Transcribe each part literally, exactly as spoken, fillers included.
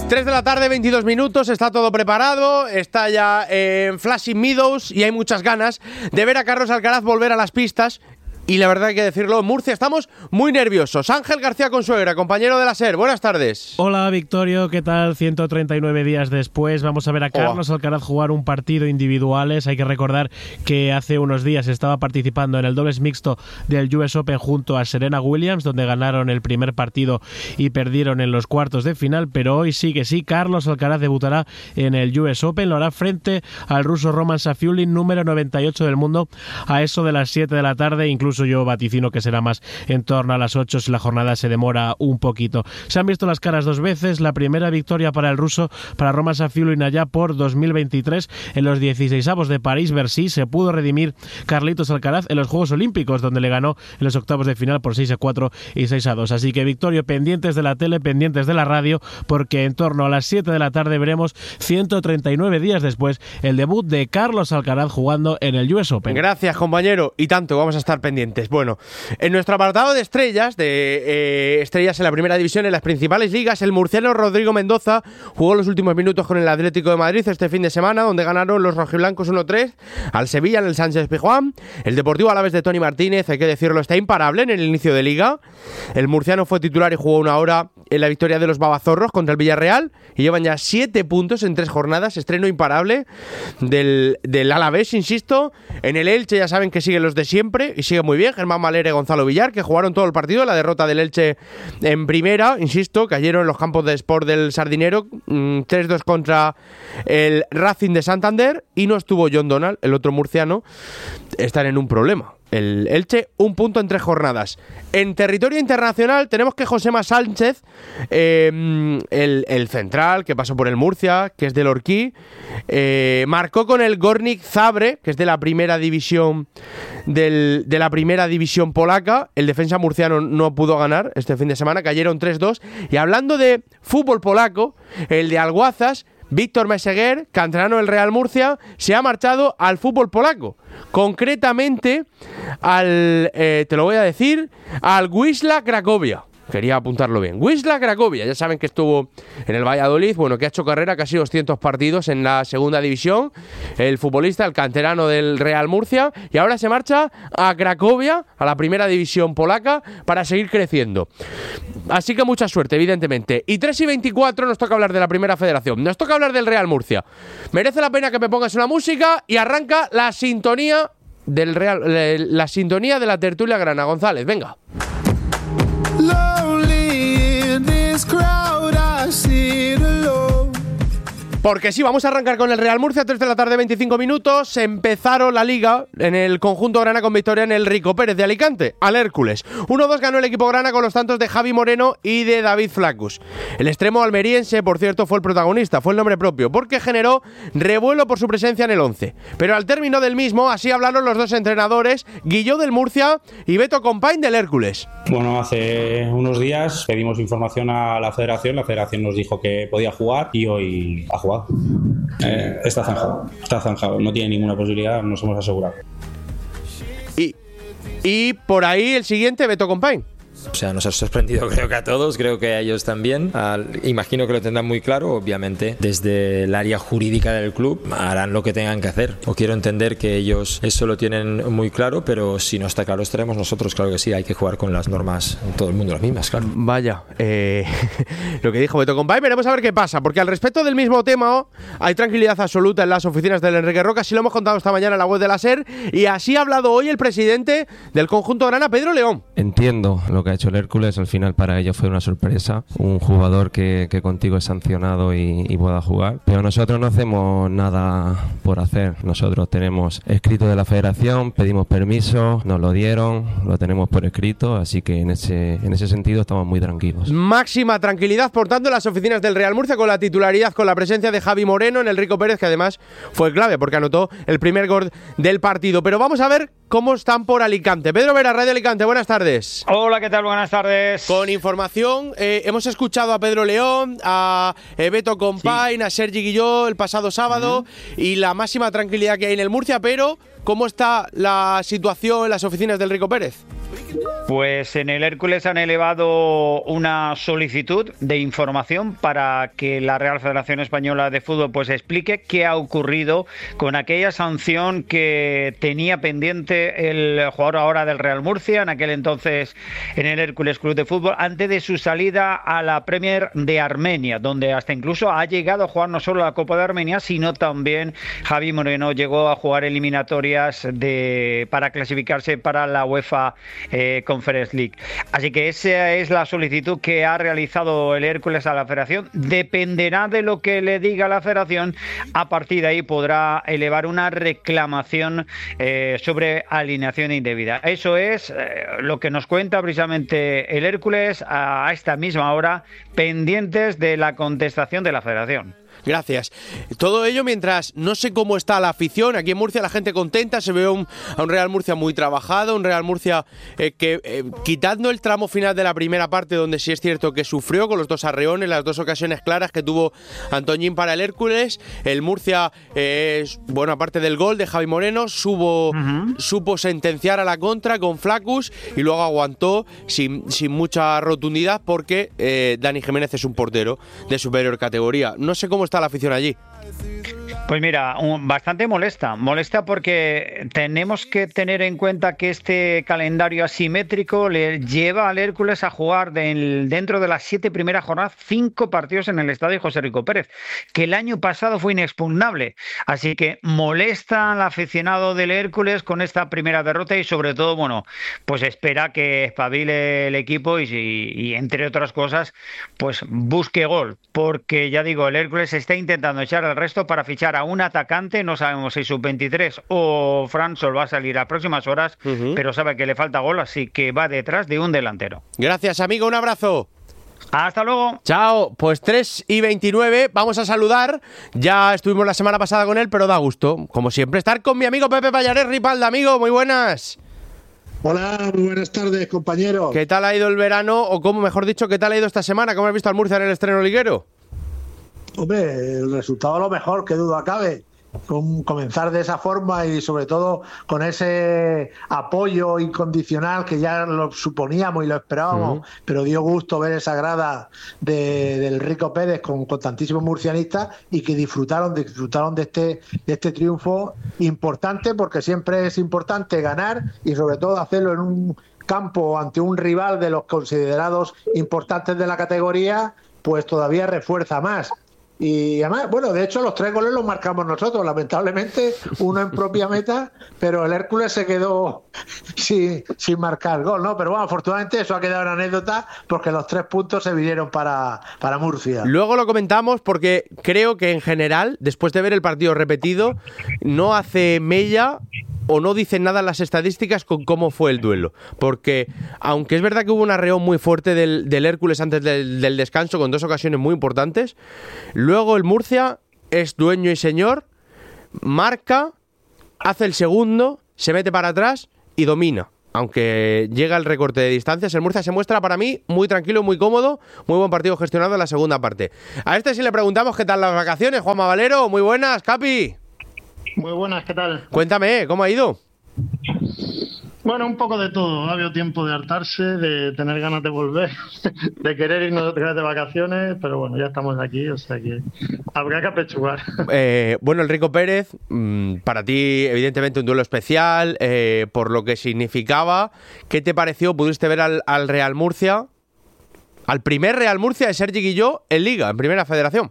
tres de la tarde, veintidós minutos, está todo preparado, está ya en Flushing Meadows y hay muchas ganas de ver a Carlos Alcaraz volver a las pistas. Y la verdad hay que decirlo, en Murcia estamos muy nerviosos. Ángel García Consuegra, compañero de la SER, buenas tardes. Hola Victorio, ¿qué tal? ciento treinta y nueve días después vamos a ver a Carlos oh. Alcaraz jugar un partido individuales. Hay que recordar que hace unos días estaba participando en el dobles mixto del U S Open junto a Serena Williams, donde ganaron el primer partido y perdieron en los cuartos de final, pero hoy sí que sí, Carlos Alcaraz debutará en el U S Open, lo hará frente al ruso Roman Safiullin, número noventa y ocho del mundo, a eso de las siete de la tarde, incluso yo vaticino que será más en torno a las ocho si la jornada se demora un poquito. Se han visto las caras dos veces, la primera victoria para el ruso, para Roman Safiullin allá por dos mil veintitrés en los dieciseisavos de París-Bercy. Se pudo redimir Carlitos Alcaraz en los Juegos Olímpicos, donde le ganó en los octavos de final por seis a cuatro y seis a dos. Así que Victorio, pendientes de la tele, pendientes de la radio, porque en torno a las siete de la tarde veremos ciento treinta y nueve días después el debut de Carlos Alcaraz jugando en el U S Open. Gracias, compañero, y tanto, vamos a estar pendientes. Bueno, en nuestro apartado de estrellas, de eh, estrellas en la primera división, en las principales ligas, el murciano Rodrigo Mendoza jugó los últimos minutos con el Atlético de Madrid este fin de semana, donde ganaron los rojiblancos uno tres al Sevilla en el Sánchez-Pizjuán. El Deportivo Alavés de Toni Martínez, hay que decirlo, está imparable en el inicio de liga. El murciano fue titular y jugó una hora en la victoria de los Babazorros contra el Villarreal y llevan ya siete puntos en tres jornadas, estreno imparable del, del Alavés, insisto. En el Elche ya saben que siguen los de siempre y sigue muy bien, Germán Malera y Gonzalo Villar, que jugaron todo el partido. La derrota del Elche en primera, insisto, cayeron en los campos de Sport del Sardinero, mmm, tres dos contra el Racing de Santander, y no estuvo John Donald, el otro murciano. Están en un problema. El Elche, un punto en tres jornadas. En territorio internacional tenemos que Josema Sánchez, eh, el, el central que pasó por el Murcia, que es del Orquí, eh, marcó con el Górnik Zabrze, que es de la primera división del, de la primera división polaca. El defensa murciano no pudo ganar este fin de semana, cayeron tres dos. Y hablando de fútbol polaco, el de Alguazas, Víctor Meseguer, canterano del Real Murcia, se ha marchado al fútbol polaco. Concretamente al, eh, te lo voy a decir, al Wisła Cracovia. Quería apuntarlo bien. Wisła Cracovia, ya saben que estuvo en el Valladolid, bueno, que ha hecho carrera casi doscientos partidos en la segunda división, el futbolista, el canterano del Real Murcia, y ahora se marcha a Cracovia, a la primera división polaca, para seguir creciendo. Así que mucha suerte, evidentemente. Y tres y veinticuatro nos toca hablar de la primera federación, nos toca hablar del Real Murcia. Merece la pena que me pongas una música y arranca la sintonía del Real, la sintonía de la tertulia grana. González, venga. Porque sí, vamos a arrancar con el Real Murcia, tres de la tarde, veinticinco minutos. Empezaron la liga en el conjunto grana con victoria en el Rico Pérez de Alicante, al Hércules. uno dos ganó el equipo grana con los tantos de Javi Moreno y de David Flacus. El extremo almeriense, por cierto, fue el protagonista, fue el nombre propio, porque generó revuelo por su presencia en el once. Pero al término del mismo, así hablaron los dos entrenadores, Guilló del Murcia y Beto Compain del Hércules. Bueno, hace unos días pedimos información a la federación, la federación nos dijo que podía jugar y hoy ha jugado. Eh, está zanjado, está zanjado, no tiene ninguna posibilidad, nos hemos asegurado. Y, y por ahí el siguiente, Beto Compain. O sea, nos ha sorprendido creo que a todos, creo que a ellos también. Al, imagino que lo tendrán muy claro, obviamente. Desde el área jurídica del club harán lo que tengan que hacer. O quiero entender que ellos eso lo tienen muy claro, pero si no está claro estaremos nosotros, claro que sí. Hay que jugar con las normas, todo el mundo las mismas, claro. Vaya, eh, lo que dijo Beto Compain, veremos a ver qué pasa, porque al respecto del mismo tema hay tranquilidad absoluta en las oficinas del Enrique Roca, así lo hemos contado esta mañana en la web de la SER, y así ha hablado hoy el presidente del conjunto grana, Pedro León. Entiendo lo que ha hecho el Hércules, al final para ellos fue una sorpresa, un jugador que, que contigo es sancionado y, y pueda jugar, pero nosotros no hacemos nada por hacer, nosotros tenemos escrito de la federación, pedimos permiso, nos lo dieron, lo tenemos por escrito, así que en ese, en ese sentido estamos muy tranquilos. Máxima tranquilidad, por tanto, en las oficinas del Real Murcia, con la titularidad, con la presencia de Javi Moreno en el Rico Pérez, que además fue clave porque anotó el primer gol del partido. Pero vamos a ver cómo están por Alicante. Pedro Vera, Radio Alicante, buenas tardes. Hola, ¿qué tal? Buenas tardes. Con información, eh, hemos escuchado a Pedro León, a eh, Beto Compain, sí. a Sergi Guilló el pasado sábado, uh-huh. y la máxima tranquilidad que hay en el Murcia, pero ¿cómo está la situación en las oficinas del Rico Pérez? Pues en el Hércules han elevado una solicitud de información para que la Real Federación Española de Fútbol pues explique qué ha ocurrido con aquella sanción que tenía pendiente el jugador ahora del Real Murcia, en aquel entonces en el Hércules Club de Fútbol, antes de su salida a la Premier de Armenia, donde hasta incluso ha llegado a jugar no solo la Copa de Armenia, sino también Javi Moreno llegó a jugar eliminatorias de para clasificarse para la UEFA eh, Conference League. Así que esa es la solicitud que ha realizado el Hércules a la Federación. Dependerá de lo que le diga la Federación. A partir de ahí podrá elevar una reclamación eh, sobre alineación indebida. Eso es eh, lo que nos cuenta precisamente el Hércules a esta misma hora, pendientes de la contestación de la Federación. Gracias. Todo ello mientras no sé cómo está la afición. Aquí en Murcia la gente contenta, se ve un, a un Real Murcia muy trabajado, un Real Murcia eh, que eh, quitando el tramo final de la primera parte, donde sí es cierto que sufrió con los dos arreones, las dos ocasiones claras que tuvo Antoñín para el Hércules, el Murcia, eh, bueno, aparte del gol de Javi Moreno, subo, uh-huh. supo sentenciar a la contra con Flaccus y luego aguantó sin, sin mucha rotundidad porque eh, Dani Jiménez es un portero de superior categoría. No sé cómo está la afición allí. Pues mira, un, bastante molesta, molesta porque tenemos que tener en cuenta que este calendario asimétrico le lleva al Hércules a jugar de, dentro de las siete primeras jornadas cinco partidos en el estadio José Rico Pérez, que el año pasado fue inexpugnable, así que molesta al aficionado del Hércules con esta primera derrota y sobre todo, bueno, pues espera que espabile el equipo y, y, y entre otras cosas, pues busque gol, porque ya digo, el Hércules está intentando echar al resto para fichar a un atacante, no sabemos si sub veintitrés o Fransol va a salir a próximas horas, uh-huh. pero sabe que le falta gol, así que va detrás de un delantero. Gracias, amigo, un abrazo. Hasta luego. Chao. Pues tres y veintinueve, vamos a saludar. Ya estuvimos la semana pasada con él, pero da gusto, como siempre, estar con mi amigo Pepe Pallares Ripalda. Amigo, muy buenas. Hola, muy buenas tardes, compañero. ¿Qué tal ha ido el verano? O como mejor dicho, ¿qué tal ha ido esta semana? ¿Cómo has visto al Murcia en el estreno liguero? Hombre, el resultado lo mejor, que duda cabe. Con comenzar de esa forma y sobre todo con ese apoyo incondicional que ya lo suponíamos y lo esperábamos, uh-huh. pero dio gusto ver esa grada de, del Rico Pérez con, con tantísimos murcianistas y que disfrutaron, disfrutaron de este, de este triunfo importante, porque siempre es importante ganar y sobre todo hacerlo en un campo ante un rival de los considerados importantes de la categoría, pues todavía refuerza más. Y además, bueno, de hecho los tres goles los marcamos nosotros, lamentablemente, uno en propia meta, pero el Hércules se quedó sin, sin marcar gol, ¿no? Pero bueno, afortunadamente eso ha quedado en anécdota porque los tres puntos se vinieron para, para Murcia. Luego lo comentamos porque creo que en general, después de ver el partido repetido, no hace mella o no dicen nada las estadísticas con cómo fue el duelo, porque aunque es verdad que hubo un arreón muy fuerte del, del Hércules antes del, del descanso con dos ocasiones muy importantes, luego el Murcia es dueño y señor, marca, hace el segundo, se mete para atrás y domina. Aunque llega el recorte de distancias, el Murcia se muestra para mí muy tranquilo, muy cómodo, muy buen partido gestionado en la segunda parte. A este sí le preguntamos qué tal las vacaciones, Juanma Valero, muy buenas, Capi. Muy buenas, ¿qué tal? Cuéntame, ¿cómo ha ido? Bueno, un poco de todo. Ha habido tiempo de hartarse, de tener ganas de volver, de querer irnos de vacaciones, pero bueno, ya estamos aquí, o sea que habrá que apechugar. Eh, bueno, el Rico Pérez, mmm, para ti evidentemente un duelo especial, eh, por lo que significaba. ¿Qué te pareció? ¿Pudiste ver al, al Real Murcia? Al primer Real Murcia de Sergi Guilló en Liga, en Primera Federación.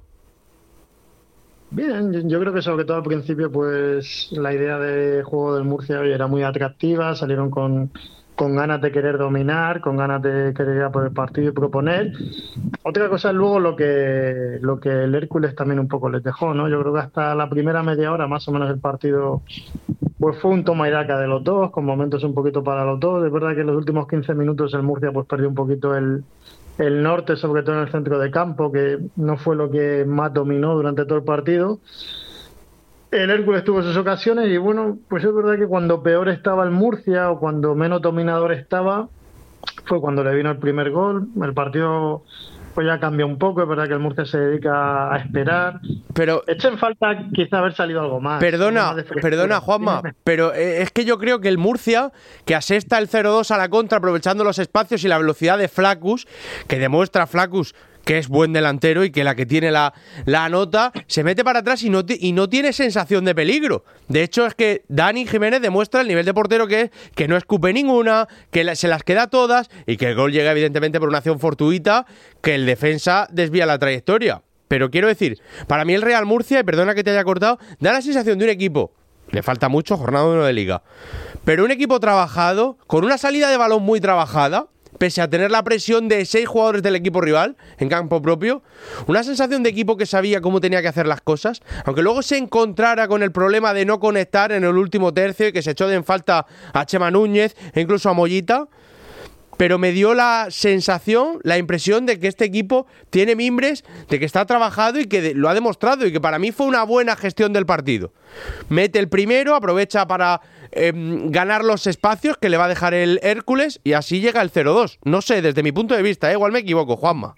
Bien, yo creo que sobre todo al principio pues la idea de juego del Murcia era muy atractiva, salieron con, con ganas de querer dominar, con ganas de querer ir a por el partido y proponer. Otra cosa es luego lo que lo que el Hércules también un poco les dejó, ¿no? Yo creo que hasta la primera media hora más o menos el partido pues fue un toma y daca de los dos, con momentos un poquito para los dos. Es verdad que en los últimos quince minutos el Murcia pues perdió un poquito el el norte, sobre todo en el centro de campo, que no fue lo que más dominó durante todo el partido. El Hércules tuvo sus ocasiones y bueno, pues es verdad que cuando peor estaba el Murcia o cuando menos dominador estaba, fue cuando le vino el primer gol. El partido pues ya cambia un poco. Es verdad que el Murcia se dedica a esperar. Pero echa en falta quizá haber salido algo más. Perdona, perdona Juanma, pero es que yo creo que el Murcia, que asesta el cero dos a la contra aprovechando los espacios y la velocidad de Flaccus, que demuestra Flaccus que es buen delantero y que la que tiene la, la anota, se mete para atrás y no, y no tiene sensación de peligro. De hecho, es que Dani Jiménez demuestra el nivel de portero que es, que no escupe ninguna, que la, se las queda todas y que el gol llega evidentemente por una acción fortuita, que el defensa desvía la trayectoria. Pero quiero decir, para mí el Real Murcia, y perdona que te haya cortado, da la sensación de un equipo, le falta mucho, jornada uno de Liga, pero un equipo trabajado, con una salida de balón muy trabajada, pese a tener la presión de seis jugadores del equipo rival en campo propio, una sensación de equipo que sabía cómo tenía que hacer las cosas, aunque luego se encontrara con el problema de no conectar en el último tercio y que se echó de en falta a Chema Núñez e incluso a Mollita, pero me dio la sensación, la impresión de que este equipo tiene mimbres, de que está trabajado y que lo ha demostrado, y que para mí fue una buena gestión del partido. Mete el primero, aprovecha para eh, ganar los espacios que le va a dejar el Hércules y así llega el cero dos. No sé, desde mi punto de vista, ¿eh? Igual me equivoco, Juanma.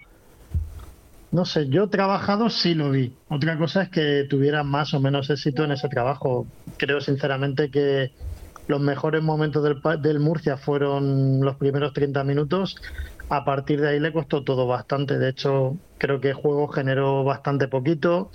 No sé, yo trabajado sí lo vi. Otra cosa es que tuviera más o menos éxito en ese trabajo. Creo sinceramente que los mejores momentos del, del Murcia fueron los primeros treinta minutos. A partir de ahí le costó todo bastante. De hecho, creo que el juego generó bastante poquito.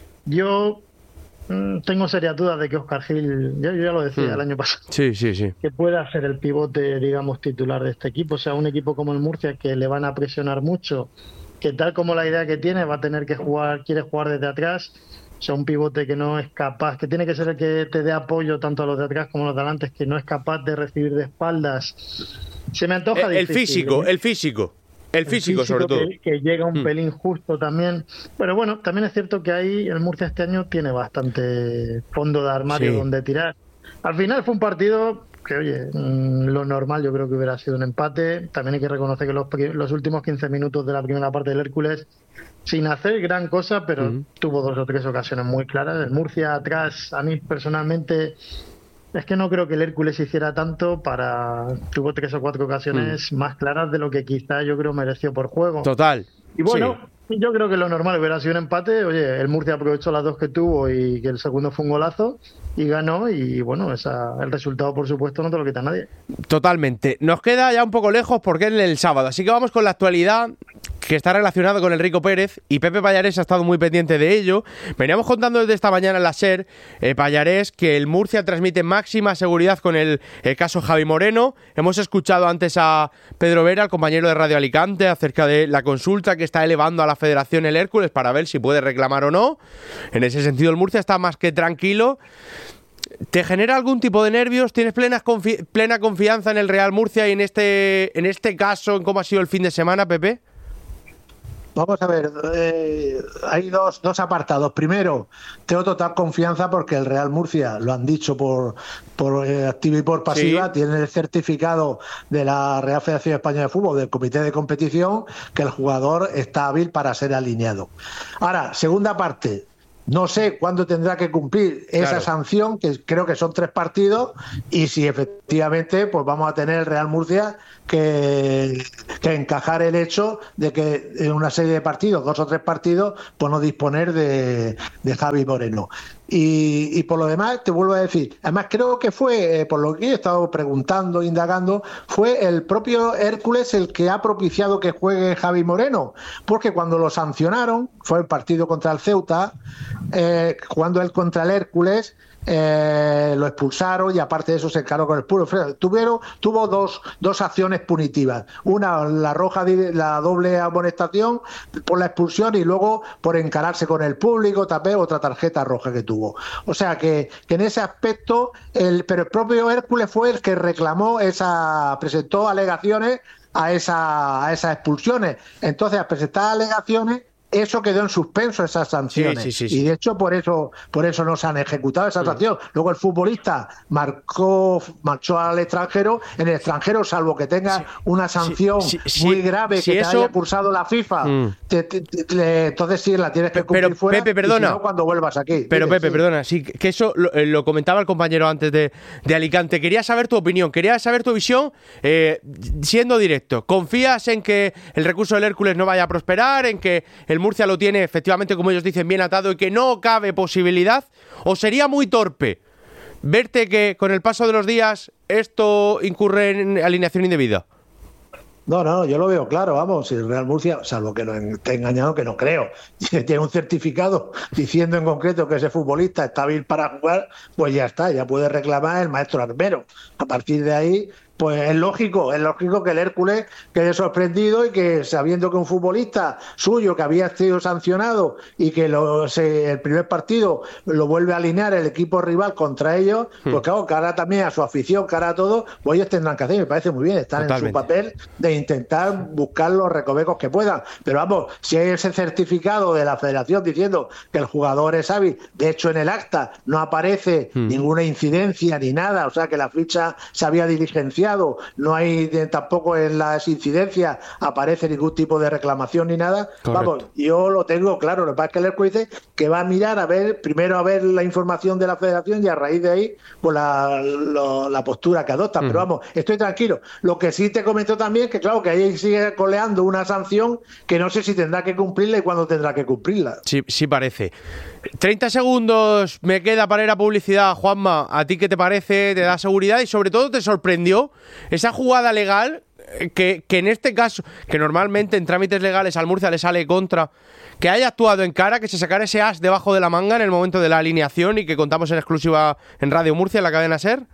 Yo mmm, tengo serias dudas de que Óscar Gil, yo, yo ya lo decía mm. el año pasado, sí, sí, sí, que pueda ser el pivote, digamos, titular de este equipo. O sea, un equipo como el Murcia que le van a presionar mucho, que tal como la idea que tiene va a tener que jugar, quiere jugar desde atrás. O sea, un pivote que no es capaz, que tiene que ser el que te dé apoyo tanto a los de atrás como a los de adelante, que no es capaz de recibir de espaldas. Se me antoja el, difícil. El físico, ¿eh? el físico. El físico, el físico sobre todo. Que, que llega un mm. pelín justo también. Pero bueno, también es cierto que ahí el Murcia este año tiene bastante fondo de armario sí. donde tirar. Al final fue un partido que, oye, mmm, lo normal yo creo que hubiera sido un empate. También hay que reconocer que los, los últimos quince minutos de la primera parte del Hércules, sin hacer gran cosa, pero uh-huh. tuvo dos o tres ocasiones muy claras. El Murcia atrás, a mí personalmente, es que no creo que el Hércules hiciera tanto para... Tuvo tres o cuatro ocasiones uh-huh. más claras de lo que quizá yo creo mereció por juego. Total. Y bueno, sí. yo creo que lo normal hubiera sido un empate. Oye, el Murcia aprovechó las dos que tuvo y que el segundo fue un golazo y ganó, y bueno, esa, el resultado por supuesto no te lo quita nadie. Totalmente. Nos queda ya un poco lejos porque es el sábado, así que vamos con la actualidad que está relacionado con Enrico Pérez, y Pepe Pallarés ha estado muy pendiente de ello. Veníamos contando desde esta mañana en la SER, eh, Pallarés, que el Murcia transmite máxima seguridad con el, el caso Javi Moreno. Hemos escuchado antes a Pedro Vera, el compañero de Radio Alicante, acerca de la consulta que está elevando a la Federación el Hércules para ver si puede reclamar o no. En ese sentido el Murcia está más que tranquilo. ¿Te genera algún tipo de nervios? ¿Tienes plena, confi- plena confianza en el Real Murcia y en este, en este caso, en cómo ha sido el fin de semana, Pepe? Vamos a ver, eh, hay dos, dos apartados. Primero, tengo total confianza porque el Real Murcia, lo han dicho por, por eh, activa y por pasiva, sí. tiene el certificado de la Real Federación Española de Fútbol, del Comité de Competición, que el jugador está hábil para ser alineado. Ahora, segunda parte, no sé cuándo tendrá que cumplir esa claro. sanción, que creo que son tres partidos, y si efectivamente pues vamos a tener el Real Murcia que, que encajar el hecho de que en una serie de partidos, dos o tres partidos, pues no disponer de, de Javi Moreno. Y, y por lo demás, te vuelvo a decir, además creo que fue, eh, por lo que he estado preguntando, indagando, fue el propio Hércules el que ha propiciado que juegue Javi Moreno, porque cuando lo sancionaron, fue el partido contra el Ceuta, eh, jugando él contra el Hércules, Eh, lo expulsaron y aparte de eso se encaró con el puro freno. Tuvieron, tuvo dos, dos acciones punitivas, una la roja, la doble amonestación por la expulsión y luego por encararse con el público, tapé otra tarjeta roja que tuvo. O sea que, que en ese aspecto el, pero el propio Hércules fue el que reclamó esa, presentó alegaciones a esa, a esas expulsiones. Entonces al presentar alegaciones eso quedó en suspenso, esas sanciones. Sí, sí, sí, sí. Y de hecho por eso por eso no se han ejecutado esas sanciones. Luego el futbolista marcó marchó al extranjero, en el extranjero, salvo que tenga sí, una sanción sí, sí, muy sí, grave sí, que eso... te haya cursado la FIFA, mm. te, te, te, te, entonces sí la tienes que cumplir pero, fuera. Pepe, perdona. Y si no, cuando vuelvas aquí. Pero Dile, Pepe, sí. perdona, sí, que eso lo, lo comentaba el compañero antes de, de Alicante. Quería saber tu opinión, quería saber tu visión, eh, siendo directo. ¿Confías en que el recurso del Hércules no vaya a prosperar, en que el Murcia lo tiene efectivamente, como ellos dicen, bien atado y que no cabe posibilidad? ¿O sería muy torpe verte que con el paso de los días esto incurre en alineación indebida? No, no, yo lo veo claro, vamos, si el Real Murcia, salvo que nos esté engañado, que no creo, tiene un certificado diciendo en concreto que ese futbolista está bien para jugar, pues ya está, ya puede reclamar el maestro armero. A partir de ahí, pues es lógico, es lógico que el Hércules quede sorprendido y que, sabiendo que un futbolista suyo que había sido sancionado y que lo, se, el primer partido lo vuelve a alinear el equipo rival contra ellos, pues claro, cara también a su afición, cara a todo, pues ellos tendrán que hacer, me parece muy bien, están Totalmente. en su papel de intentar buscar los recovecos que puedan. Pero vamos, si hay ese certificado de la Federación diciendo que el jugador es hábil, de hecho en el acta no aparece hmm. ninguna incidencia ni nada, o sea que la ficha se había diligenciado, no hay tampoco en las incidencias aparece ningún tipo de reclamación ni nada. Correcto. Vamos, yo lo tengo claro, lo que pasa es que el Hércules dice que va a mirar a ver, primero a ver la información de la Federación y a raíz de ahí pues la, la, la postura que adopta, hmm. pero vamos, estoy tranquilo. Lo que sí te comentó también que claro, que ahí sigue coleando una sanción que no sé si tendrá que cumplirla y cuándo tendrá que cumplirla. Sí, sí parece. treinta segundos me queda para ir a publicidad, Juanma. ¿A ti qué te parece? ¿Te da seguridad? Y sobre todo, ¿te sorprendió esa jugada legal que, que en este caso, que normalmente en trámites legales al Murcia le sale contra, que haya actuado en cara, que se sacara ese as debajo de la manga en el momento de la alineación y que contamos en exclusiva en Radio Murcia, en la cadena SER?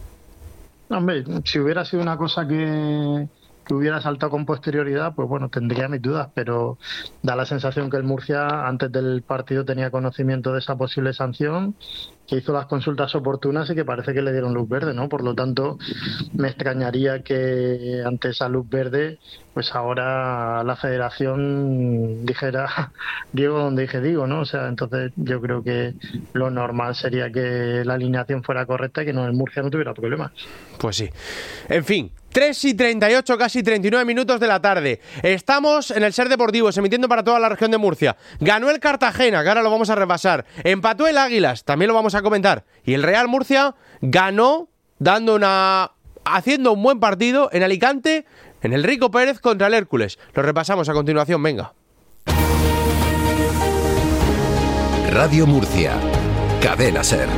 Hombre, si hubiera sido una cosa que... que hubiera saltado con posterioridad, pues bueno, tendría mis dudas, pero da la sensación que el Murcia antes del partido tenía conocimiento de esa posible sanción, que hizo las consultas oportunas y que parece que le dieron luz verde, ¿no? Por lo tanto, me extrañaría que ante esa luz verde, pues ahora la Federación dijera Diego donde dije digo, ¿no? O sea, entonces yo creo que lo normal sería que la alineación fuera correcta y que no, el Murcia no tuviera problemas. Pues sí. En fin, tres y treinta y ocho, casi treinta y nueve minutos de la tarde. Estamos en el SER Deportivo, emitiendo para toda la región de Murcia. Ganó el Cartagena, que ahora lo vamos a repasar. Empató el Águilas, también lo vamos a comentar. Y el Real Murcia ganó, dando una... haciendo un buen partido en Alicante, en el Rico Pérez contra el Hércules. Lo repasamos a continuación, venga. Radio Murcia, Cadena SER.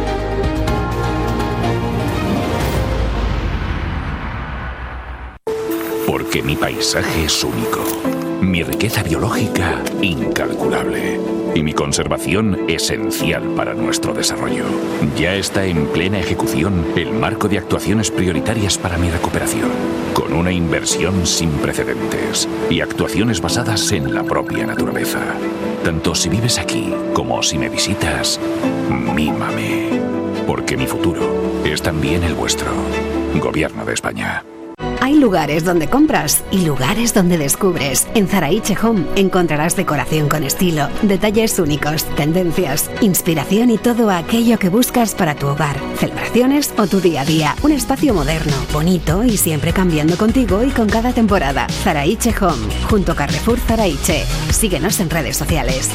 Porque mi paisaje es único, mi riqueza biológica incalculable y mi conservación esencial para nuestro desarrollo. Ya está en plena ejecución el marco de actuaciones prioritarias para mi recuperación, con una inversión sin precedentes y actuaciones basadas en la propia naturaleza. Tanto si vives aquí como si me visitas, mímame, porque mi futuro es también el vuestro. Gobierno de España. Hay lugares donde compras y lugares donde descubres. En Zaraiche Home encontrarás decoración con estilo, detalles únicos, tendencias, inspiración y todo aquello que buscas para tu hogar, celebraciones o tu día a día. Un espacio moderno, bonito y siempre cambiando contigo y con cada temporada. Zaraiche Home, junto a Carrefour Zaraiche. Síguenos en redes sociales.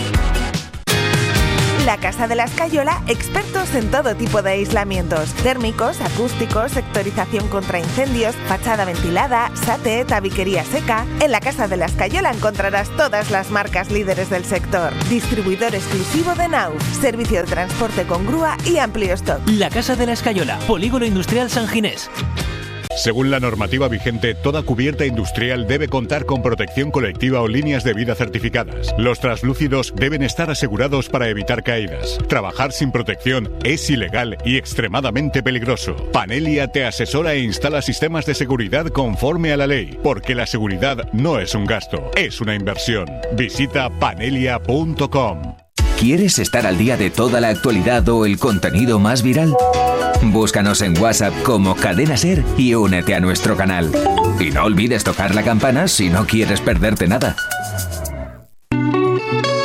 La Casa de la Escayola, expertos en todo tipo de aislamientos, térmicos, acústicos, sectorización contra incendios, fachada ventilada, SATE, tabiquería seca. En la Casa de la Escayola encontrarás todas las marcas líderes del sector. Distribuidor exclusivo de Nauf, servicio de transporte con grúa y amplio stock. La Casa de la Escayola, Polígono Industrial San Ginés. Según la normativa vigente, toda cubierta industrial debe contar con protección colectiva o líneas de vida certificadas. Los translúcidos deben estar asegurados para evitar caídas. Trabajar sin protección es ilegal y extremadamente peligroso. Panelia te asesora e instala sistemas de seguridad conforme a la ley, porque la seguridad no es un gasto, es una inversión. Visita panelia punto com. ¿Quieres estar al día de toda la actualidad o el contenido más viral? Búscanos en WhatsApp como Cadena SER y únete a nuestro canal. Y no olvides tocar la campana si no quieres perderte nada.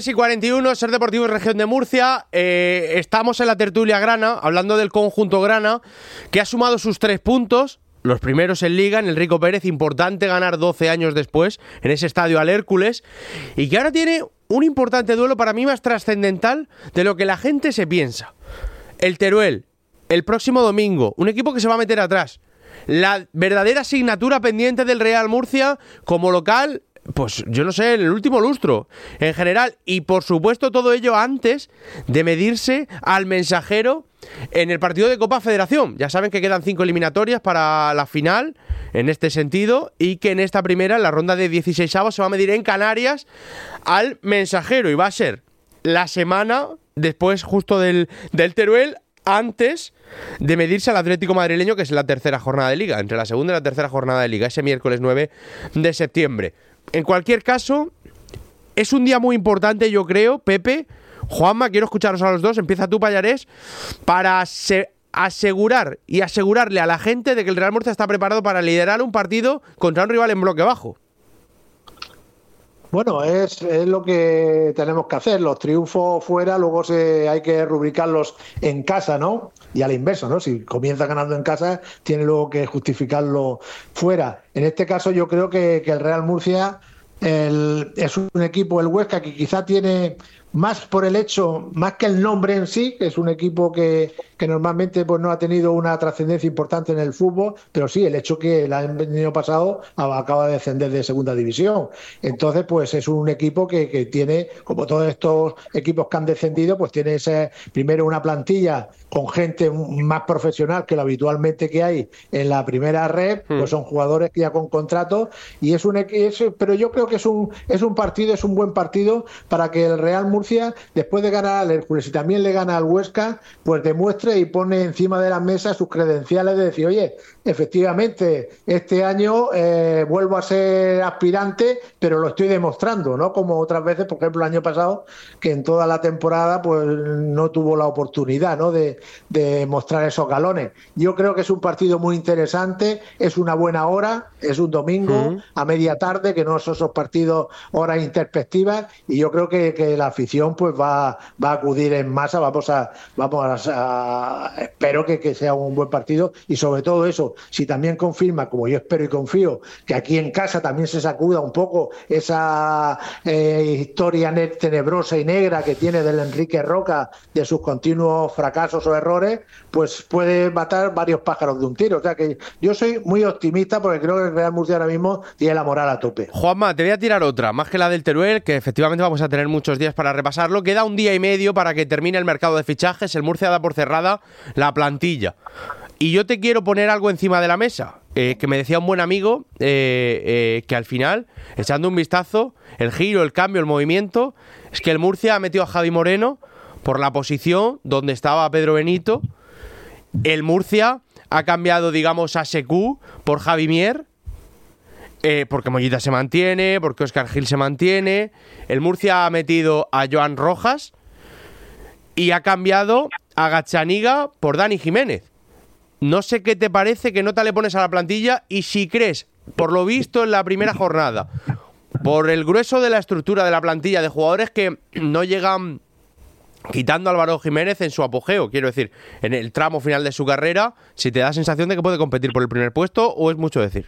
tres y cuarenta y uno, Ser Deportivo Región de Murcia. Eh, estamos en la tertulia grana, hablando del conjunto grana, que ha sumado sus tres puntos, los primeros en Liga, en el Rico Pérez. Importante ganar doce años después, en ese estadio al Hércules, y que ahora tiene un importante duelo, para mí más trascendental de lo que la gente se piensa. El Teruel, el próximo domingo, un equipo que se va a meter atrás. La verdadera asignatura pendiente del Real Murcia como local, pues yo no sé, en el último lustro en general, y por supuesto todo ello antes de medirse al Mensajero en el partido de Copa Federación. Ya saben que quedan cinco eliminatorias para la final en este sentido, y que en esta primera, en la ronda de dieciseisavos, se va a medir en Canarias al Mensajero, y va a ser la semana después justo del, del Teruel, antes de medirse al Atlético madrileño, que es la tercera jornada de Liga, entre la segunda y la tercera jornada de Liga, ese miércoles nueve de septiembre. En cualquier caso, es un día muy importante, yo creo, Pepe, Juanma, quiero escucharos a los dos, empieza tú, Pallarés, para se- asegurar y asegurarle a la gente de que el Real Murcia está preparado para liderar un partido contra un rival en bloque bajo. Bueno, es, es lo que tenemos que hacer. Los triunfos fuera, luego se, hay que rubricarlos en casa, ¿no? Y a la inversa, ¿no? Si comienza ganando en casa, tiene luego que justificarlo fuera. En este caso, yo creo que, que el Real Murcia el, es un equipo, el Huesca, que quizá tiene más por el hecho, más que el nombre en sí, que es un equipo que, que normalmente pues no ha tenido una trascendencia importante en el fútbol, pero sí el hecho que el año pasado acaba de descender de segunda división. Entonces, pues es un equipo que, que tiene, como todos estos equipos que han descendido, pues tiene ese, primero una plantilla con gente más profesional que lo habitualmente que hay en la primera red, pues son jugadores que ya con contrato, y es un es, pero yo creo que es un es un partido, es un buen partido para que el Real Murcia, después de ganar al Hércules y también le gana al Huesca, pues demuestre y pone encima de la mesa sus credenciales de decir, oye, efectivamente, este año eh, vuelvo a ser aspirante, pero lo estoy demostrando, ¿no? Como otras veces, por ejemplo, el año pasado, que en toda la temporada pues no tuvo la oportunidad, ¿no? de, de mostrar esos galones. Yo creo que es un partido muy interesante, es una buena hora, es un domingo uh-huh. a media tarde, que no son esos partidos horas introspectivas, y yo creo que, que la afición pues va, va a acudir en masa. Vamos a, vamos a, a espero que, que sea un buen partido, y sobre todo eso, si también confirma, como yo espero y confío, que aquí en casa también se sacuda un poco esa eh, historia tenebrosa y negra que tiene del Enrique Roca, de sus continuos fracasos o errores, pues puede matar varios pájaros de un tiro. O sea que yo soy muy optimista, porque creo que el Real Murcia ahora mismo tiene la moral a tope. Juanma, te voy a tirar otra, más que la del Teruel, que efectivamente vamos a tener muchos días para repasarlo. Queda un día y medio para que termine el mercado de fichajes. El Murcia da por cerrada la plantilla. Y yo te quiero poner algo encima de la mesa, eh, que me decía un buen amigo, eh, eh, que al final, echando un vistazo, el giro, el cambio, el movimiento, es que el Murcia ha metido a Javi Moreno por la posición donde estaba Pedro Benito. El Murcia ha cambiado, digamos, a Sekou por Javi Mier, eh, porque Mollita se mantiene, porque Óscar Gil se mantiene. El Murcia ha metido a Joan Rojas y ha cambiado a Gazzaniga por Dani Jiménez. No sé qué te parece, qué nota le pones a la plantilla, y si crees, por lo visto en la primera jornada, por el grueso de la estructura de la plantilla, de jugadores que no llegan, quitando a Álvaro Jiménez en su apogeo, quiero decir, en el tramo final de su carrera, si te da sensación de que puede competir por el primer puesto, o es mucho decir.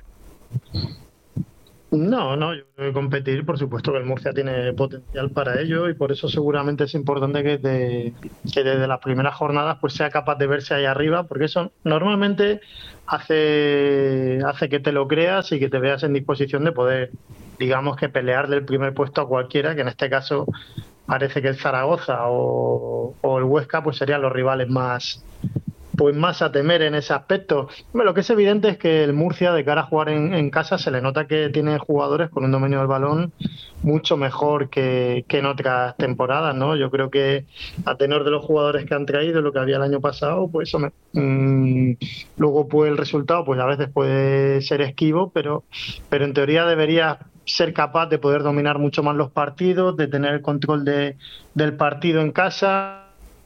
No, no, yo creo que competir, por supuesto que el Murcia tiene potencial para ello, y por eso seguramente es importante que, de, que desde las primeras jornadas pues sea capaz de verse ahí arriba, porque eso normalmente hace, hace que te lo creas y que te veas en disposición de poder, digamos, que pelearle el primer puesto a cualquiera, que en este caso parece que el Zaragoza o, o el Huesca pues serían los rivales más pues más a temer en ese aspecto. Bueno, lo que es evidente es que el Murcia, de cara a jugar en, en casa, se le nota que tiene jugadores con un dominio del balón mucho mejor que, que en otras temporadas, ¿no? Yo creo que a tenor de los jugadores que han traído, lo que había el año pasado, pues hombre, mmm, luego pues el resultado pues a veces puede ser esquivo, pero, pero en teoría debería ser capaz de poder dominar mucho más los partidos, de tener el control de, del partido en casa.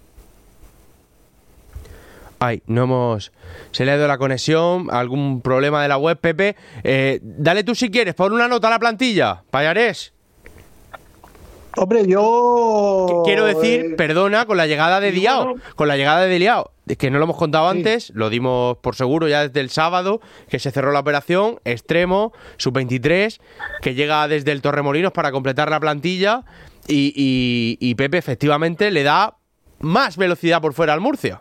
Ay, no hemos... Se le ha ido la conexión, algún problema de la web, Pepe. Eh, dale tú si quieres, pon una nota a la plantilla, Pallarés. Hombre, yo... Quiero decir, perdona, con la llegada de Diao, con la llegada de Diao, que no lo hemos contado antes, sí. Lo dimos por seguro ya desde el sábado, que se cerró la operación, extremo, sub veintitrés, que llega desde el Torremolinos para completar la plantilla, y, y, y Pepe efectivamente le da más velocidad por fuera al Murcia.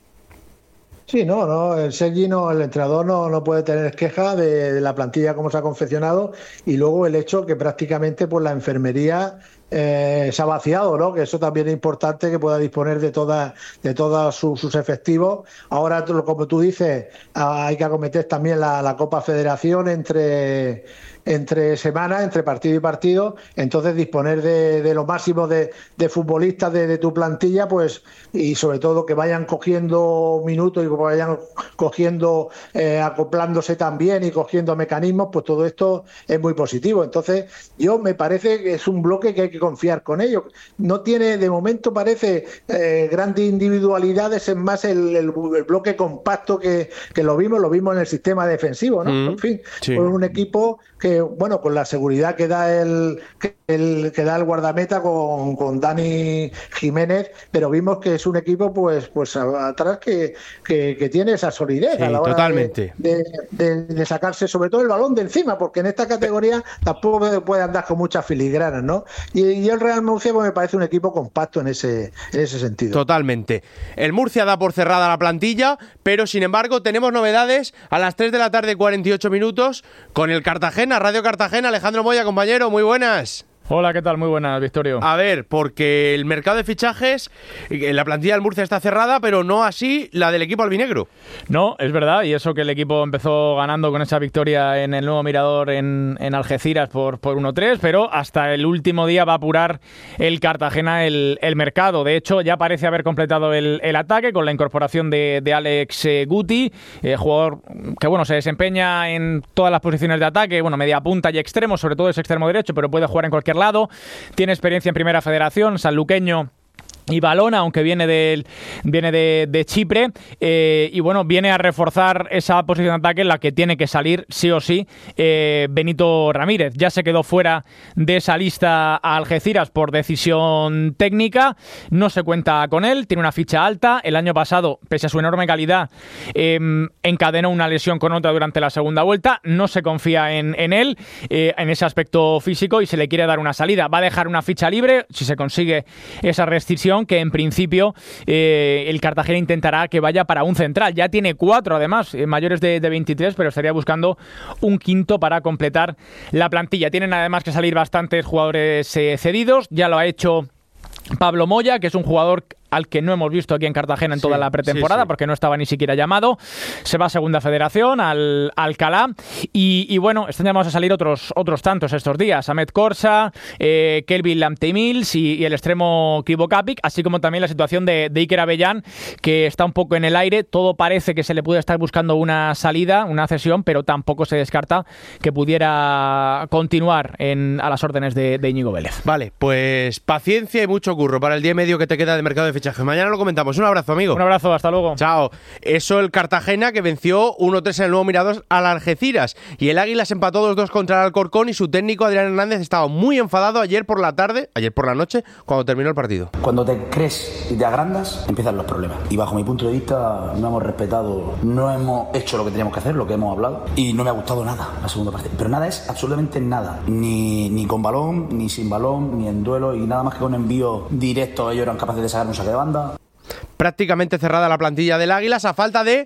Sí, no, no, el Sergi no, el entrenador no, no puede tener queja de, de la plantilla como se ha confeccionado, y luego el hecho que prácticamente pues la enfermería eh, se ha vaciado, ¿no? Que eso también es importante, que pueda disponer de toda, de todos sus, sus efectivos. Ahora, como tú dices, hay que acometer también la, la Copa Federación entre entre semana, entre partido y partido, entonces disponer de, de lo máximo de, de futbolistas de, de tu plantilla, pues, y sobre todo que vayan cogiendo minutos y que vayan cogiendo, eh, acoplándose también y cogiendo mecanismos, pues todo esto es muy positivo. Entonces, yo me parece que es un bloque que hay que confiar con ellos. No tiene, de momento parece, eh, grandes individualidades, es más el, el, el bloque compacto que, que lo vimos, lo vimos en el sistema defensivo, ¿no? Mm, en fin, sí. Con un equipo que, bueno, con la seguridad que da el que, el, que da el guardameta con, con Dani Jiménez, pero vimos que es un equipo pues pues atrás que, que, que tiene esa solidez, sí, a la hora totalmente. De, de, de sacarse sobre todo el balón de encima, porque en esta categoría tampoco puede andar con muchas filigranas, ¿no? Y, y el Real Murcia pues, me parece un equipo compacto en ese, en ese sentido. Totalmente. El Murcia da por cerrada la plantilla, pero sin embargo tenemos novedades a las tres de la tarde, cuarenta y ocho minutos, con el Cartagena, Radio Cartagena. Alejandro Moya, compañero, muy buenas. Hola, ¿qué tal? Muy buenas, Victorio. A ver, porque el mercado de fichajes, la plantilla del Murcia está cerrada, pero no así la del equipo albinegro. No, es verdad, y eso que el equipo empezó ganando con esa victoria en el nuevo Mirador en, en Algeciras por, por uno tres, pero hasta el último día va a apurar el Cartagena el, el mercado. De hecho, ya parece haber completado el, el ataque con la incorporación de, de Alex eh, Guti, eh, jugador que bueno se desempeña en todas las posiciones de ataque, bueno, media punta y extremo, sobre todo es extremo derecho, pero puede jugar en cualquier lado. Tiene experiencia en Primera Federación, sanluqueño y Balona, aunque viene de, viene de, de Chipre, eh, y bueno, viene a reforzar esa posición de ataque en la que tiene que salir sí o sí eh, Benito Ramírez. Ya se quedó fuera de esa lista a Algeciras por decisión técnica, no se cuenta con él, tiene una ficha alta. El año pasado, pese a su enorme calidad, eh, encadenó una lesión con otra durante la segunda vuelta, no se confía en, en él, eh, en ese aspecto físico, y se le quiere dar una salida. Va a dejar una ficha libre si se consigue esa restricción, que en principio eh, el Cartagena intentará que vaya para un central. Ya tiene cuatro además, eh, mayores de, de veintitrés, pero estaría buscando un quinto para completar la plantilla. Tienen además que salir bastantes jugadores eh, cedidos. Ya lo ha hecho Pablo Moya, que es un jugador al que no hemos visto aquí en Cartagena en toda sí, la pretemporada, sí, sí. porque no estaba ni siquiera llamado. Se va a Segunda Federación, al Alcalá, y, y bueno, están llamados a salir otros otros tantos estos días. Ahmed Corsa, eh, Kelvin Lamtemils y, y el extremo Kibo Capik, así como también la situación de, de Iker Avellán, que está un poco en el aire. Todo parece que se le puede estar buscando una salida, una cesión, pero tampoco se descarta que pudiera continuar en, a las órdenes de, de Íñigo Vélez. Vale, pues paciencia y mucho curro para el día y medio que te queda de mercado de fichajes. Mañana lo comentamos. Un abrazo, amigo. Un abrazo, hasta luego. Chao. Eso el Cartagena, que venció uno tres en el nuevo Mirador al Algeciras. Y el Águila se empató dos dos contra el Alcorcón, y su técnico Adrián Hernández estaba muy enfadado ayer por la tarde, ayer por la noche, cuando terminó el partido. Cuando te crees y te agrandas, empiezan los problemas. Y bajo mi punto de vista, no hemos respetado, no hemos hecho lo que teníamos que hacer, lo que hemos hablado. Y no me ha gustado nada la segunda parte. Pero nada es absolutamente nada. Ni, ni con balón, ni sin balón, ni en duelo, y nada más que con envío directo ellos eran capaces de sacar un saque de banda. Prácticamente cerrada la plantilla del Águilas, a falta de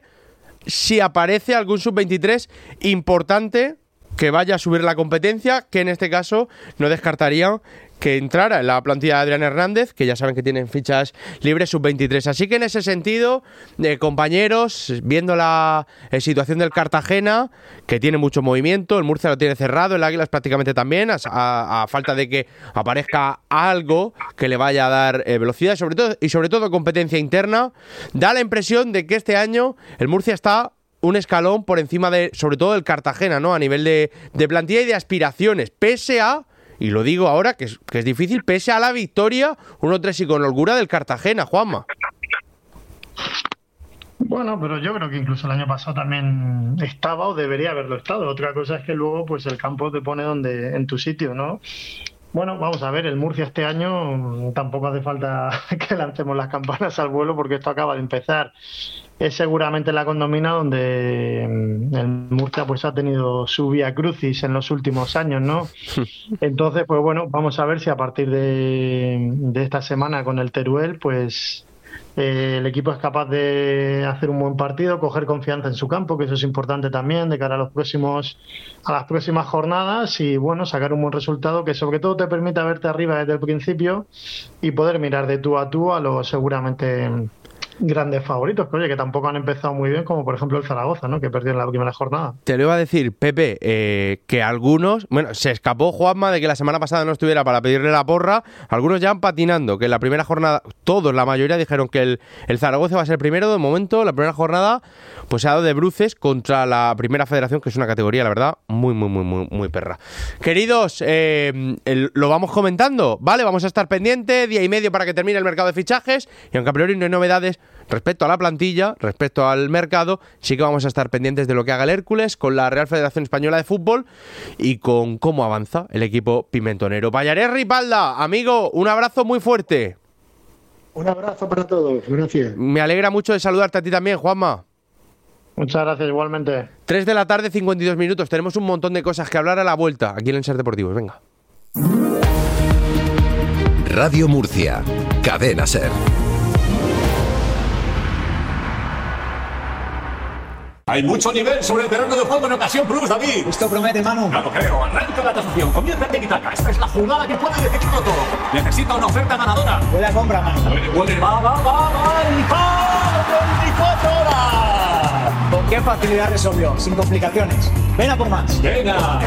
si aparece algún sub veintitrés importante que vaya a subir la competencia, que en este caso no descartaría que entrara en la plantilla de Adrián Hernández, que ya saben que tienen fichas libres sub veintitrés. Así que en ese sentido, eh, compañeros, viendo la eh, situación del Cartagena, que tiene mucho movimiento, el Murcia lo tiene cerrado, el Águilas prácticamente también, a, a, a falta de que aparezca algo que le vaya a dar eh, velocidad y sobre todo, y sobre todo competencia interna, da la impresión de que este año el Murcia está un escalón por encima de, sobre todo, del Cartagena, ¿no? A nivel de, de plantilla y de aspiraciones, pese a, y lo digo ahora, que es, que es difícil, pese a la victoria uno tres y con holgura del Cartagena, Juanma. Bueno, pero yo creo que incluso el año pasado también estaba o debería haberlo estado. Otra cosa es que luego pues el campo te pone donde en tu sitio, ¿no? Bueno, vamos a ver, el Murcia este año tampoco hace falta que lancemos las campanas al vuelo porque esto acaba de empezar. Es seguramente la condomina donde el Murcia pues ha tenido su vía crucis en los últimos años, ¿no? Entonces, pues bueno, vamos a ver si a partir de, de esta semana con el Teruel, pues eh, el equipo es capaz de hacer un buen partido, coger confianza en su campo, que eso es importante también de cara a los próximos a las próximas jornadas y bueno, sacar un buen resultado que sobre todo te permita verte arriba desde el principio y poder mirar de tú a tú a los seguramente grandes favoritos, que oye, que tampoco han empezado muy bien, como por ejemplo el Zaragoza, ¿no? Que perdió en la primera jornada. Te lo iba a decir, Pepe, eh, que algunos, bueno, se escapó Juanma de que la semana pasada no estuviera para pedirle la porra, algunos ya han patinando, que en la primera jornada, todos, la mayoría dijeron que el, el Zaragoza va a ser primero, de momento, la primera jornada, pues se ha dado de bruces contra la Primera Federación, que es una categoría, la verdad, muy, muy, muy, muy, muy perra. Queridos, eh, el, lo vamos comentando, ¿vale? Vamos a estar pendientes, día y medio para que termine el mercado de fichajes, y aunque a priori no hay novedades respecto a la plantilla, respecto al mercado, sí que vamos a estar pendientes de lo que haga el Hércules con la Real Federación Española de Fútbol y con cómo avanza el equipo pimentonero. Pallarés Ripalda, amigo, un abrazo muy fuerte. Un abrazo para todos, gracias. Me alegra mucho de saludarte a ti también, Juanma. Muchas gracias, igualmente. tres de la tarde, cincuenta y dos minutos. Tenemos un montón de cosas que hablar a la vuelta aquí en el Ser Deportivos. Venga. Radio Murcia, Cadena Ser. Hay mucho nivel sobre el terreno de juego en ocasión plus, David. Esto promete, Manu. Claro, creo. Arranca la tasación. Comienza el tiki-taka. Esta es la jugada que puede decidirlo todo. Necesita una oferta ganadora. Buena compra, Manu. Puede, puede. Va, va, va, va. ¡Y va! veinticuatro horas! ¿Con qué facilidad resolvió? Sin complicaciones. Ven a por más. Venga.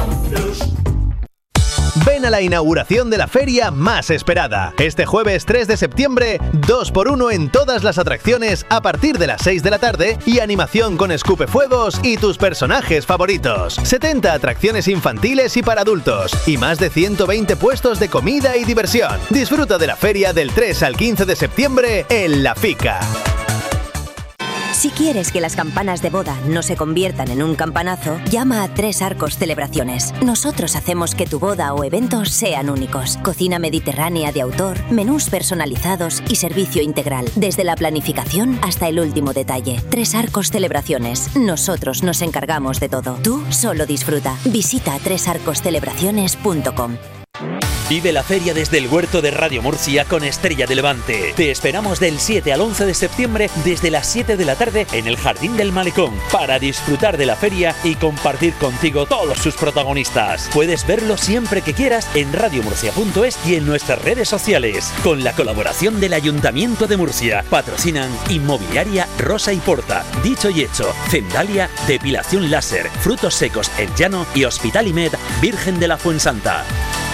Ven a la inauguración de la feria más esperada. Este jueves tres de septiembre, dos por uno en todas las atracciones a partir de las seis de la tarde y animación con escupefuegos y tus personajes favoritos. setenta atracciones infantiles y para adultos y más de ciento veinte puestos de comida y diversión. Disfruta de la feria del tres al quince de septiembre en La Fica. Si quieres que las campanas de boda no se conviertan en un campanazo, llama a Tres Arcos Celebraciones. Nosotros hacemos que tu boda o eventos sean únicos. Cocina mediterránea de autor, menús personalizados y servicio integral. Desde la planificación hasta el último detalle. Tres Arcos Celebraciones. Nosotros nos encargamos de todo. Tú solo disfruta. Visita tres arcos celebraciones punto com. Vive la feria desde el huerto de Radio Murcia con Estrella de Levante. Te esperamos del siete al once de septiembre desde las siete de la tarde en el Jardín del Malecón para disfrutar de la feria y compartir contigo todos sus protagonistas. Puedes verlo siempre que quieras en radio murcia punto es y en nuestras redes sociales. Con la colaboración del Ayuntamiento de Murcia. Patrocinan Inmobiliaria Rosa y Porta, Dicho y Hecho, Cendalia, Depilación Láser, Frutos Secos El Llano y Hospital Imed Virgen de la Fuensanta.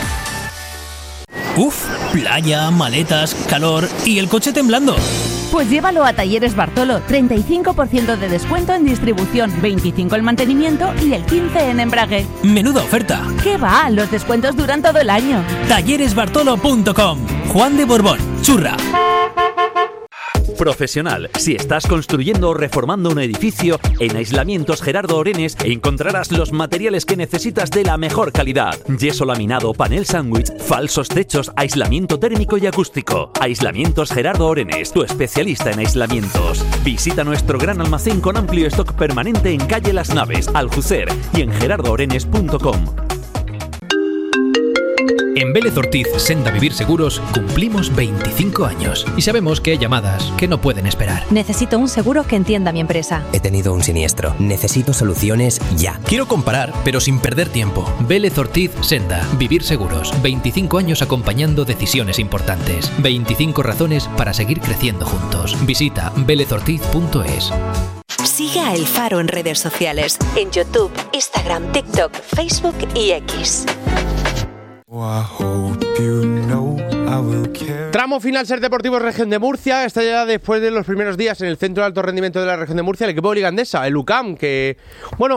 Uf, playa, maletas, calor y el coche temblando. Pues llévalo a Talleres Bartolo, treinta y cinco por ciento de descuento en distribución, veinticinco por ciento en mantenimiento y el quince por ciento en embrague. Menuda oferta. ¿Qué va? Los descuentos duran todo el año. talleres bartolo punto com. Juan de Borbón, Churra. Profesional. Si estás construyendo o reformando un edificio, en Aislamientos Gerardo Orenes encontrarás los materiales que necesitas de la mejor calidad. Yeso laminado, panel sándwich, falsos techos, aislamiento térmico y acústico. Aislamientos Gerardo Orenes, tu especialista en aislamientos. Visita nuestro gran almacén con amplio stock permanente en calle Las Naves, Aljucer y en gerardo orenes punto com. En Vélez Ortiz Senda Vivir Seguros cumplimos veinticinco años y sabemos que hay llamadas que no pueden esperar. Necesito un seguro que entienda mi empresa. He tenido un siniestro. Necesito soluciones ya. Quiero comparar, pero sin perder tiempo. Vélez Ortiz Senda Vivir Seguros. veinticinco años acompañando decisiones importantes. veinticinco razones para seguir creciendo juntos. Visita vélez ortiz punto es. Sigue a El Faro en redes sociales. En YouTube, Instagram, TikTok, Facebook y X. Tramo final Ser Deportivos Región de Murcia. Está ya después de los primeros días en el centro de alto rendimiento de la Región de Murcia el equipo de Liga Endesa, el U C A M, que, bueno,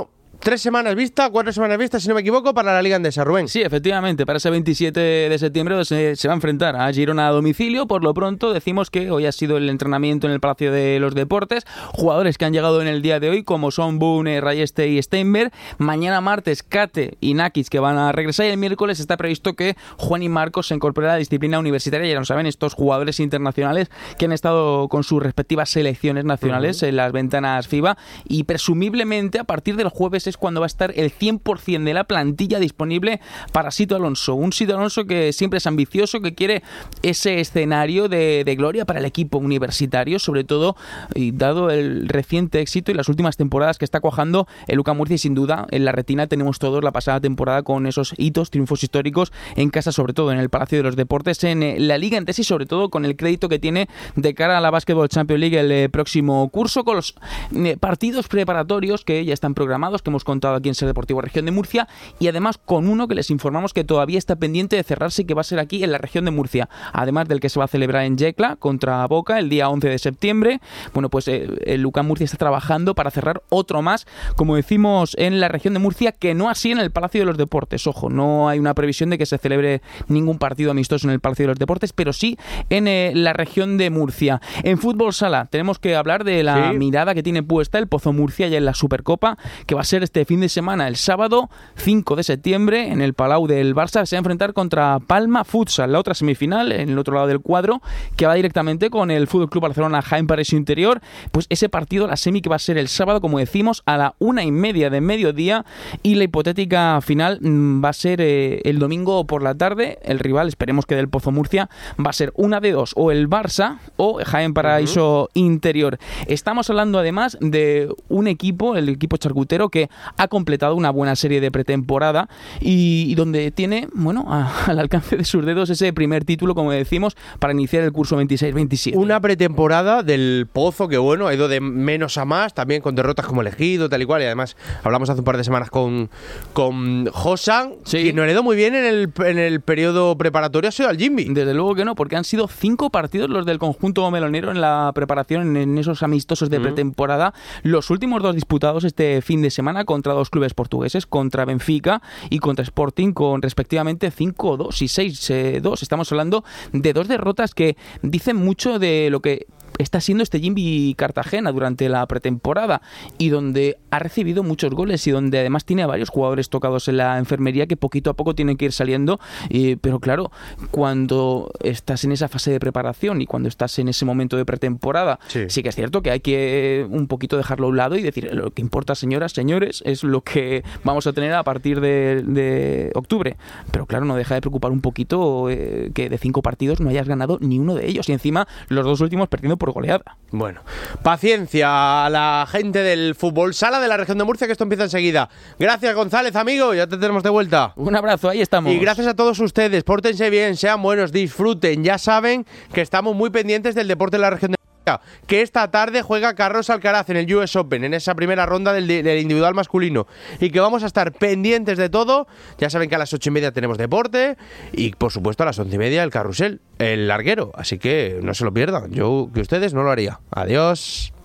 tres semanas vista, cuatro semanas vista, si no me equivoco, para la Liga Endesa, Rubén. Sí, efectivamente, para ese veintisiete de septiembre se, se va a enfrentar a Girona a domicilio. Por lo pronto decimos que hoy ha sido el entrenamiento en el Palacio de los Deportes. Jugadores que han llegado en el día de hoy, como son Boone, Rayeste y Steinberg. Mañana martes, Kate y Nakic, que van a regresar. Y el miércoles está previsto que Juan y Marcos se incorporen a la disciplina universitaria. Ya lo saben, estos jugadores internacionales que han estado con sus respectivas selecciones nacionales uh-huh. en las ventanas FIBA. Y presumiblemente a partir del jueves es cuando va a estar el cien por ciento de la plantilla disponible para Sito Alonso. Un Sito Alonso que siempre es ambicioso, que quiere ese escenario de, de gloria para el equipo universitario, sobre todo y dado el reciente éxito y las últimas temporadas que está cuajando el U C A M Murcia. Y sin duda en la retina tenemos todos la pasada temporada con esos hitos, triunfos históricos en casa, sobre todo en el Palacio de los Deportes, en la Liga Endesa y sobre todo con el crédito que tiene de cara a la Basketball Champions League el eh, próximo curso, con los eh, partidos preparatorios que ya están programados, que hemos contado aquí en Ser Deportivo Región de Murcia, y además con uno que les informamos que todavía está pendiente de cerrarse y que va a ser aquí en la Región de Murcia, además del que se va a celebrar en Yecla contra Boca el día once de septiembre. Bueno, pues eh, el U C A M Murcia está trabajando para cerrar otro más, como decimos, en la Región de Murcia, que no así en el Palacio de los Deportes. Ojo, no hay una previsión de que se celebre ningún partido amistoso en el Palacio de los Deportes, pero sí en eh, la Región de Murcia. En fútbol sala tenemos que hablar de la sí. mirada que tiene puesta el Pozo Murcia ya en la Supercopa, que va a ser este fin de semana, el sábado cinco de septiembre, en el Palau del Barça. Se va a enfrentar contra Palma Futsal, la otra semifinal, en el otro lado del cuadro, que va directamente con el Fútbol Club Barcelona Jaén Paraíso Interior. Pues ese partido, la semi, que va a ser el sábado, como decimos, a la una y media de mediodía, y la hipotética final va a ser eh, el domingo por la tarde. El rival, esperemos que del Pozo Murcia, va a ser una de dos, o el Barça o Jaén Paraíso uh-huh. Interior. Estamos hablando además de un equipo, el equipo charcutero, que ha completado una buena serie de pretemporada y, y donde tiene, bueno, a, al alcance de sus dedos ese primer título, como decimos, para iniciar el curso veintiséis veintisiete. Una pretemporada del Pozo que, bueno, ha ido de menos a más, también con derrotas como elegido, tal y cual, y además hablamos hace un par de semanas con, con Josan, sí. que no le ha ido muy bien en el, en el periodo preparatorio, ha sido al Jimmy. Desde luego que no, porque han sido cinco partidos los del conjunto melonero en la preparación, en esos amistosos de mm. pretemporada, los últimos dos disputados este fin de semana contra dos clubes portugueses, contra Benfica y contra Sporting, con respectivamente cinco dos y seis dos. Estamos hablando de dos derrotas que dicen mucho de lo que está siendo este Jimby Cartagena durante la pretemporada, y donde ha recibido muchos goles y donde además tiene a varios jugadores tocados en la enfermería que poquito a poco tienen que ir saliendo, eh, pero claro, cuando estás en esa fase de preparación y cuando estás en ese momento de pretemporada, sí, sí que es cierto que hay que un poquito dejarlo a un lado y decir, lo que importa, señoras, señores, es lo que vamos a tener a partir de, de octubre, pero claro, no deja de preocupar un poquito eh, que de cinco partidos no hayas ganado ni uno de ellos, y encima los dos últimos perdiendo por goleada. Bueno, paciencia a la gente del fútbol sala de la región de Murcia, que esto empieza enseguida. Gracias, González, amigo, ya te tenemos de vuelta. Un abrazo, ahí estamos. Y gracias a todos ustedes, pórtense bien, sean buenos, disfruten. Ya saben que estamos muy pendientes del deporte de la región de Murcia, que esta tarde juega Carlos Alcaraz en el U S Open, en esa primera ronda del, del individual masculino, y que vamos a estar pendientes de todo. Ya saben que a las ocho y media tenemos deporte y por supuesto a las once y media el carrusel, el larguero, así que no se lo pierdan. Yo que ustedes no lo haría. Adiós.